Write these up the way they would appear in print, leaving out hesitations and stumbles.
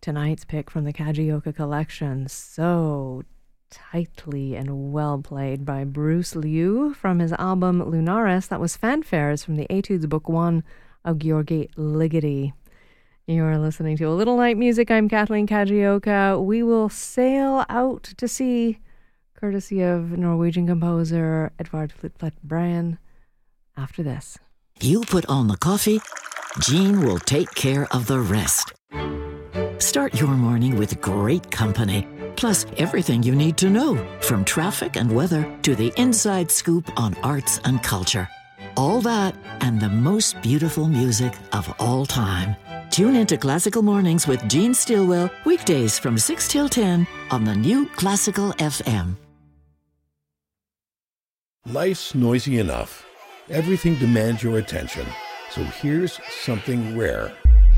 Tonight's pick from the Kajioka collection, so tightly and well played by Bruce Liu from his album Lunaris. That was Fanfares from the Etudes Book 1 of Georgi Ligeti. You're listening to A Little Night Music. I'm Kathleen Kajioka. We will sail out to sea, courtesy of Norwegian composer Edvard Flitflet Brand, after this. You put on the coffee, Jean will take care of the rest. Start your morning with great company, plus everything you need to know, from traffic and weather to the inside scoop on arts and culture. All that and the most beautiful music of all time. Tune into Classical Mornings with Jean Stilwell, weekdays from 6 till 10 on the new Classical FM. Life's noisy enough. Everything demands your attention. So here's something rare.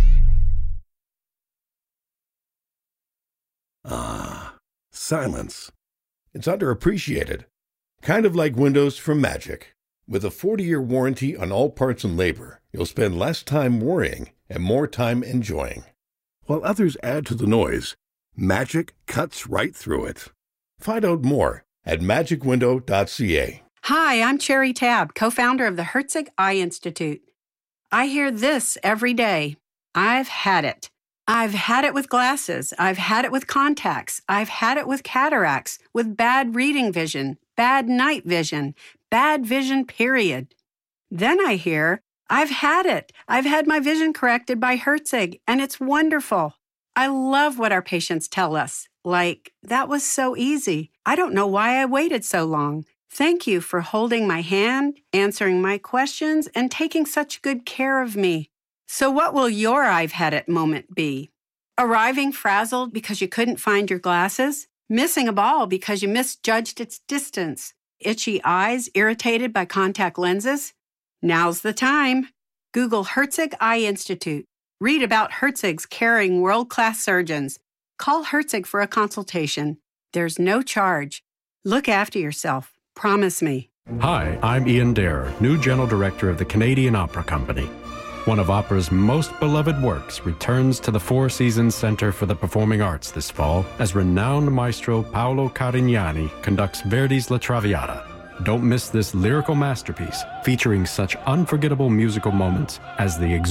Silence. It's underappreciated. Kind of like Windows from Magic. With a 40-year warranty on all parts and labor, you'll spend less time worrying and more time enjoying. While others add to the noise, Magic cuts right through it. Find out more at magicwindow.ca. Hi, I'm Cherry Tabb, co-founder of the Herzig Eye Institute. I hear this every day. I've had it. I've had it with glasses. I've had it with contacts. I've had it with cataracts, with bad reading vision, bad night vision, bad vision, period. Then I hear, I've had it. I've had my vision corrected by Herzig, and it's wonderful. I love what our patients tell us. Like, that was so easy. I don't know why I waited so long. Thank you for holding my hand, answering my questions, and taking such good care of me. So what will your I've had it moment be? Arriving frazzled because you couldn't find your glasses? Missing a ball because you misjudged its distance? Itchy eyes irritated by contact lenses? Now's the time. Google Herzig Eye Institute. Read about Herzig's caring world-class surgeons. Call Herzig for a consultation. There's no charge. Look after yourself. Promise me. Hi, I'm Ian Dare, new General Director of the Canadian Opera Company. One of opera's most beloved works returns to the Four Seasons Center for the Performing Arts this fall as renowned maestro Paolo Carignani conducts Verdi's La Traviata. Don't miss this lyrical masterpiece featuring such unforgettable musical moments as the